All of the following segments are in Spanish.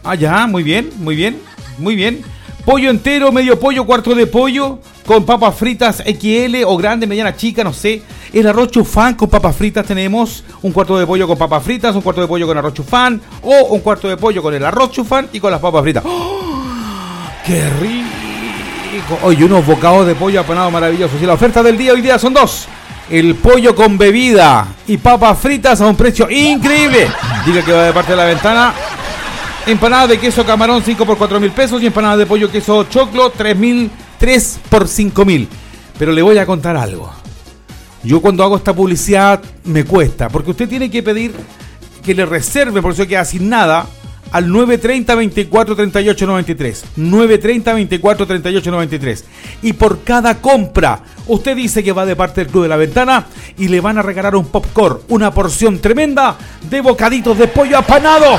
Ah, ya, muy bien, muy bien, muy bien. Pollo entero, medio pollo, cuarto de pollo, con papas fritas XL o grande, mediana, chica, no sé. El arroz chufán con papas fritas tenemos un cuarto de pollo con papas fritas, un cuarto de pollo con arroz chufán o un cuarto de pollo con el arroz chufán y con las papas fritas. ¡Oh! ¡Qué rico! Oye, unos bocados de pollo apanado maravillosos. Y la oferta del día hoy día son dos. El pollo con bebida y papas fritas a un precio increíble. Diga que va de parte de la ventana. Empanada de queso camarón 5 por 4.000 pesos y empanada de pollo queso choclo 3 por 5.000. Pero le voy a contar algo. Yo cuando hago esta publicidad me cuesta, porque usted tiene que pedir que le reserve, por eso queda sin nada, al 930 24 38 93. 930 24 38 93. Y por cada compra, usted dice que va de parte del Club de la Ventana y le van a regalar un popcorn, una porción tremenda de bocaditos de pollo apanado.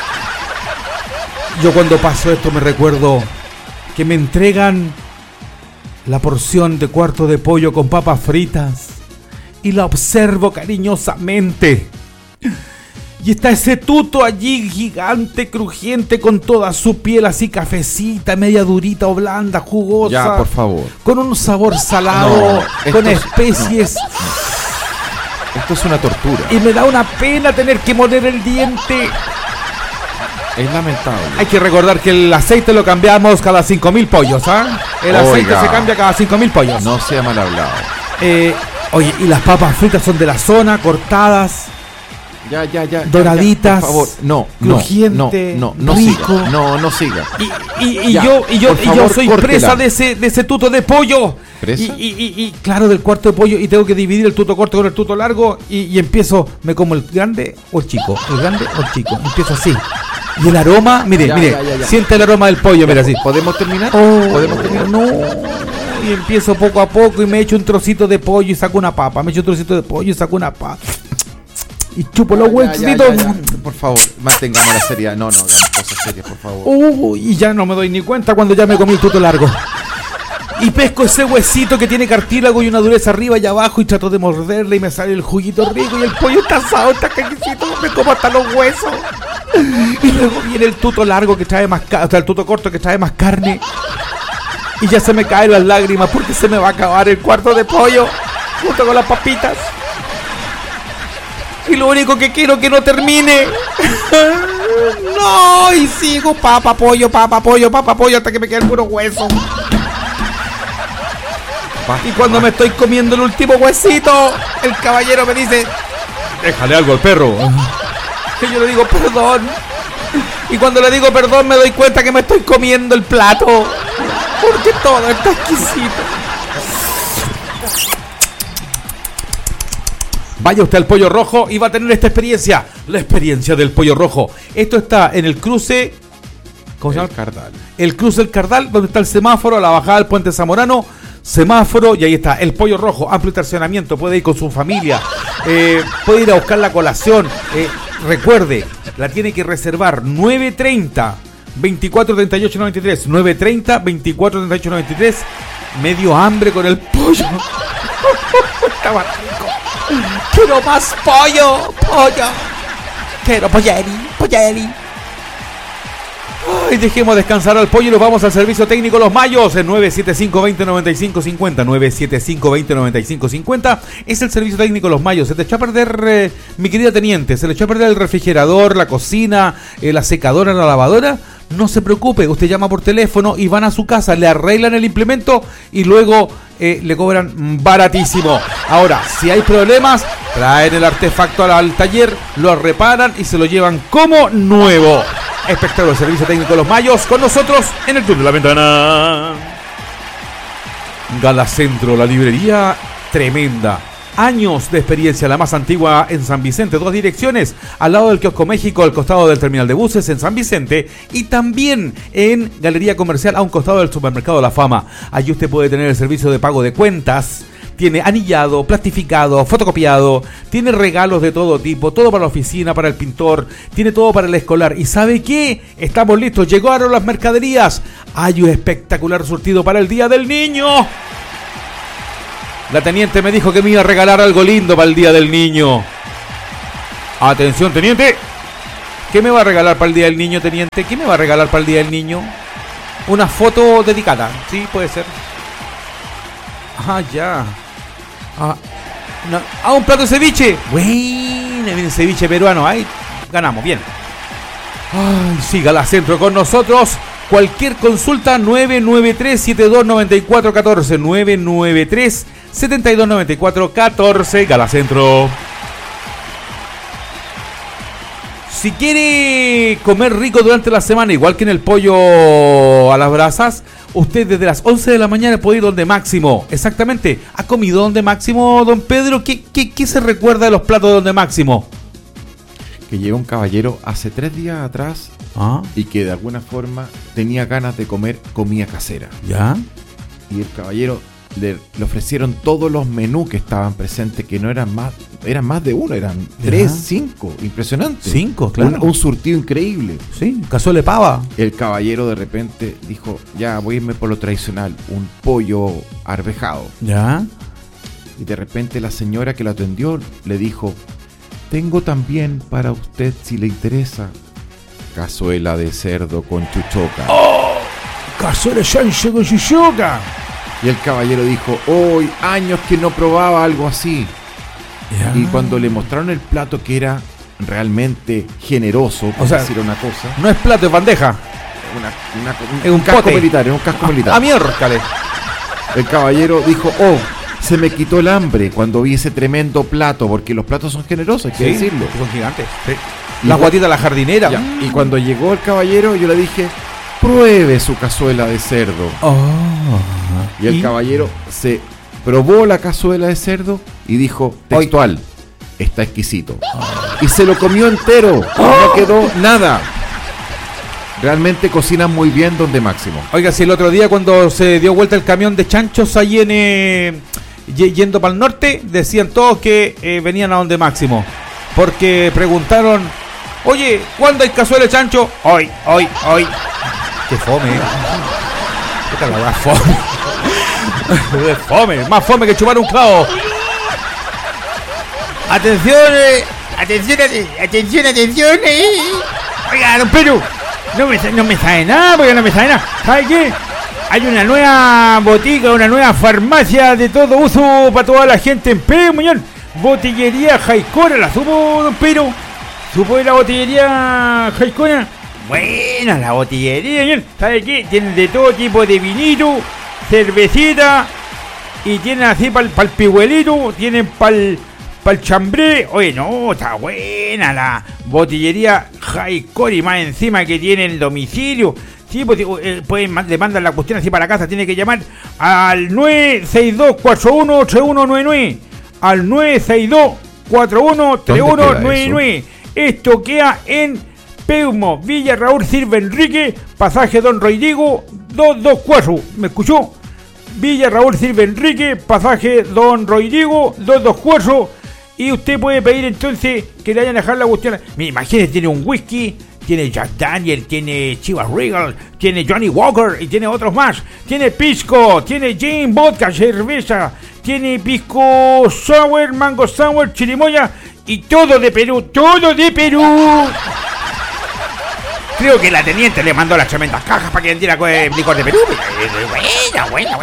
Yo cuando paso esto me recuerdo que me entregan la porción de cuarto de pollo con papas fritas y la observo cariñosamente. Y está ese tuto allí gigante, crujiente, con toda su piel así cafecita, media durita o blanda, jugosa. Ya, por favor. Con un sabor salado, con especies. Esto es una tortura. Y me da una pena tener que morder el diente. Es lamentable. Hay que recordar que el aceite lo cambiamos cada 5.000 pollos, ¿ah? El aceite se cambia cada 5.000 pollos. No sea mal hablado. Oye, y las papas fritas son de la zona, cortadas. Ya. Doraditas. Por favor, no crujiente, no rico. siga. No siga. Y yo soy córtela. presa de ese tuto de pollo. ¿Presa? Y claro, del cuarto de pollo, y tengo que dividir el tuto corto con el tuto largo y empiezo, me como el grande o el chico, empiezo así. Y el aroma, mire, Ya. siente el aroma del pollo, mira así. ¿Podemos terminar? ¿Podemos terminar? No. Y empiezo poco a poco y me echo un trocito de pollo y saco una papa. Me echo un trocito de pollo y saco una papa. Y chupo los huesitos. Por favor, mantengamos la seriedad. No, hagamos cosas serias, por favor. Y ya no me doy ni cuenta cuando ya me comí el tuto largo. Y pesco ese huesito que tiene cartílago y una dureza arriba y abajo y trato de morderle y me sale el juguito rico y el pollo está asado, está caquecito, me como hasta los huesos. Y luego viene el tuto largo que trae más carne, o sea, el tuto corto que trae más carne. Y ya se me caen las lágrimas porque se me va a acabar el cuarto de pollo junto con las papitas. Y lo único que quiero es que no termine. No, y sigo papa, pollo, hasta que me quede el puro hueso. Y cuando me estoy comiendo el último huesito, el caballero me dice: déjale algo al perro. Y yo le digo: perdón. Y cuando le digo perdón me doy cuenta que me estoy comiendo el plato, porque todo está exquisito. Vaya usted al Pollo Rojo y va a tener esta experiencia, la experiencia del Pollo Rojo. Esto está en el cruce, ¿cómo se llama? Cardal. El cruce del Cardal, donde está el semáforo, a la bajada del Puente Zamorano, semáforo, y ahí está el Pollo Rojo, amplio estacionamiento, puede ir con su familia, puede ir a buscar la colación. Recuerde, la tiene que reservar 930 24 38 93, 930 24 38 93. Medio hambre con el pollo. Estaba rico. Quiero más pollo. Quiero polleri. Ay, dejemos descansar al pollo y nos vamos al servicio técnico Los Mayos. En 975-20-95-50. 975-20-95-50 es el servicio técnico Los Mayos. Se te echó a perder, mi querida teniente, se le echó a perder el refrigerador, la cocina, la secadora, la lavadora. No se preocupe, usted llama por teléfono y van a su casa, le arreglan el implemento y luego le cobran baratísimo. Ahora, si hay problemas, traen el artefacto al taller, lo reparan y se lo llevan como nuevo. Espectacular servicio técnico Los Mayos, con nosotros en el Club de la Ventana. Gala Centro, la librería tremenda. Años de experiencia, la más antigua en San Vicente, 2 direcciones, al lado del Kiosco México, al costado del terminal de buses en San Vicente, y también en Galería Comercial, a un costado del Supermercado La Fama. Allí usted puede tener el servicio de pago de cuentas, tiene anillado, plastificado, fotocopiado, tiene regalos de todo tipo, todo para la oficina, para el pintor, tiene todo para el escolar. ¿Y sabe qué? Estamos listos, llegaron las mercaderías. Hay un espectacular surtido para el Día del Niño. La teniente me dijo que me iba a regalar algo lindo para el Día del Niño. Atención, teniente. ¿Qué me va a regalar para el Día del Niño, teniente? ¿Qué me va a regalar para el Día del Niño? Una foto dedicada, sí, puede ser. Ah, ya. Un plato de ceviche. Bueno, viene el ceviche peruano. Ahí ganamos, bien. Ay, sí, Galacentro con nosotros. Cualquier consulta, 993-7294-14. 993-7294-14. Galacentro. Si quiere comer rico durante la semana, igual que en el pollo a las brasas, usted desde las 11 de la mañana puede ir donde Máximo. Exactamente. ¿Ha comido donde Máximo, don Pedro? ¿Qué se recuerda de los platos de donde Máximo? Que llegó un caballero hace 3 días atrás y que de alguna forma tenía ganas de comer comida casera. ¿Ya? Y el caballero le ofrecieron todos los menús que estaban presentes, que no eran más de uno, eran 3, 5, impresionante. 5, claro. Un surtido increíble. Sí, cazuela de pava. El caballero de repente dijo, ya voy a irme por lo tradicional, un pollo arvejado. Ya. Y de repente la señora que lo atendió le dijo, tengo también para usted, si le interesa, cazuela de cerdo con chuchoca. ¡Oh! Cazuela de cerdo con chuchoca. Y el caballero dijo, hoy años que no probaba algo así. Yeah. Y cuando le mostraron el plato, que era realmente generoso, por decir una cosa. No es plato, es bandeja. Es un casco militar, es un casco militar. A miércoles. El caballero dijo, se me quitó el hambre cuando vi ese tremendo plato, porque los platos son generosos, hay que decirlo. Son gigantes. Sí. Las guatitas de la jardinera. Y cuando llegó el caballero, yo le dije, pruebe su cazuela de cerdo. Y el caballero se probó la cazuela de cerdo y dijo, textual, está exquisito. Y se lo comió entero, no quedó nada. Realmente cocinan muy bien donde Máximo. Oiga, si el otro día cuando se dio vuelta el camión de chanchos ahí yendo para el norte, decían todos que venían a donde Máximo. Porque preguntaron, oye, ¿cuándo hay cazuela de chancho? Hoy. Qué fome. ¿Qué tal la fome? Fome, más fome que chupar un clavo. Atención. Oiga, don Pedro, no me sabe nada, porque no me sabe nada. ¿Sabe qué? Hay una nueva botica, una nueva farmacia de todo uso para toda la gente en Pedro Muñón. Botillería Jaicona, ¿la supo, don Pedro? ¿Supo de la botillería Jaicona? Buena la botillería, señor. ¿Sabe qué? Tienen de todo tipo de vinito, cervecita, y tienen así para el pihuelito, tienen para el chambré. Oye, no, está buena la botillería Jaicori, más encima que tiene el domicilio. Sí, pues le mandan la cuestión así para la casa, tiene que llamar al 962-413199, al 962-413199. Esto queda en Peumo, Villa Raúl Silva Enrique, pasaje Don Rodrigo 224. ¿Me escuchó? Villa Raúl Silva Enrique, pasaje Don Rodrigo 224. Y usted puede pedir entonces que le hayan dejado la cuestión. Mira, imagínese, tiene un whisky, tiene Jack Daniel, tiene Chivas Regal, tiene Johnny Walker y tiene otros más. Tiene pisco, tiene gin, vodka, cerveza, tiene pisco sour, mango sour, chirimoya y todo de Perú, Creo que la teniente le mandó las tremendas cajas para que vendiera licor de Perú. Buena.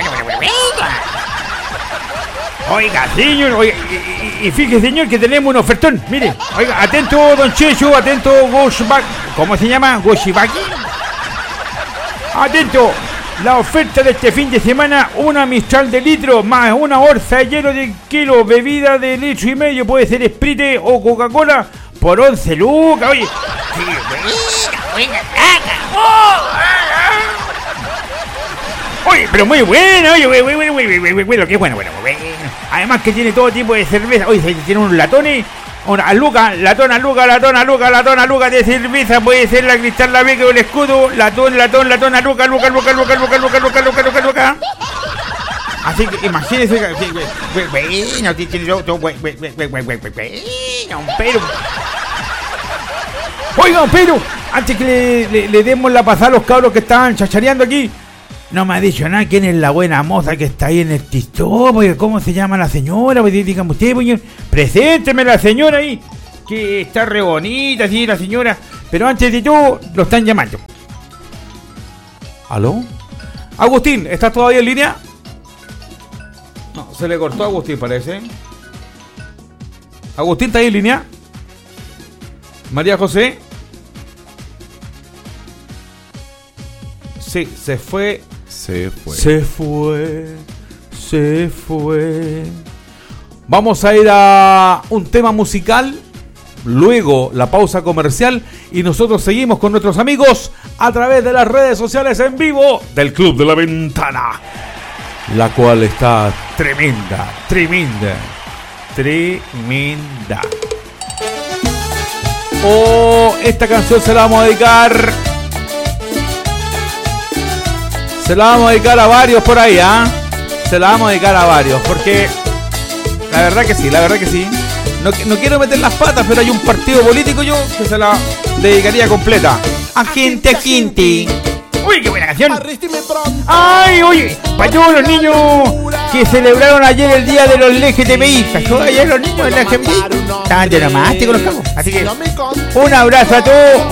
Oiga, señor, y fíjese, señor, que tenemos un ofertón. Mire, oiga, atento, don Checho, atento, Goshibaki. ¿Cómo se llama? ¿Goshibaki? Atento, la oferta de este fin de semana, una Mistral de litro más una Orza de hielo de kilo, bebida de 1,5 litros, puede ser Sprite o Coca-Cola, por 11 lucas, oye. Oye, pero muy buena, oye, bueno, qué bueno. Además que tiene todo tipo de cerveza. Oye, tiene unos latones, una luca de cerveza, puede ser la Cristal, la Beca o el Escudo, latón, luca. Así que imagínese, bueno, tiene todo, pero... Oiga, pero antes que le demos la pasada a los cabros que estaban chachareando aquí, no me ha dicho nada quién es la buena moza que está ahí en el TikTok, porque ¿cómo se llama la señora? Pues dígame usted, pues, presénteme la señora ahí, que está re bonita, sí, la señora Pero antes de todo, lo están llamando. ¿Aló? Agustín, ¿estás todavía en línea? No, se le cortó a Agustín, parece. Agustín, ¿está ahí en línea? María José. Sí, se fue. Se fue. Se fue. Se fue. Vamos a ir a un tema musical. Luego la pausa comercial. Y nosotros seguimos con nuestros amigos a través de las redes sociales en vivo del Club de la Ventana. La cual está tremenda, tremenda, tremenda. Oh, esta canción se la vamos a dedicar. Se la vamos a dedicar a varios por ahí, ¿ah? Se la vamos a dedicar a varios, porque la verdad que sí, la verdad que sí. No quiero meter las patas, pero hay un partido político yo que se la dedicaría completa. Agente, agente. Uy, qué buena canción. Ay, oye, para todos los niños que celebraron ayer el día de los LGTBI. Ayer los niños de LGTBI estaban de nomás, te conozcamos. Así que un abrazo a todos.